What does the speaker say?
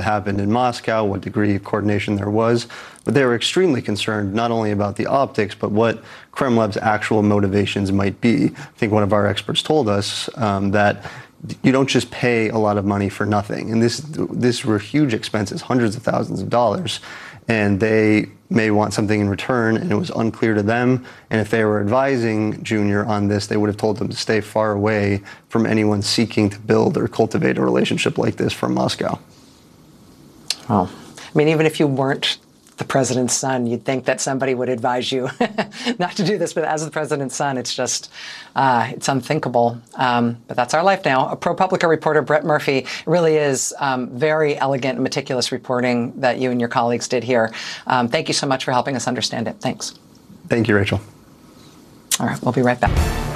happened in Moscow, what degree of coordination there was, but they were extremely concerned not only about the optics, but what Kremlev's actual motivations might be. I think one of our experts told us that you don't just pay a lot of money for nothing. And this were huge expenses, hundreds of thousands of dollars, and they may want something in return, and it was unclear to them. And if they were advising Junior on this, they would have told them to stay far away from anyone seeking to build or cultivate a relationship like this from Moscow. Well, I mean, even if you weren't the president's son, you'd think that somebody would advise you not to do this. But as the president's son, it's just, it's unthinkable. But that's our life now. A ProPublica reporter, Brett Murphy, it really is very elegant and meticulous reporting that you and your colleagues did here. Thank you so much for helping us understand it. Thanks. Thank you, Rachel. All right, we'll be right back.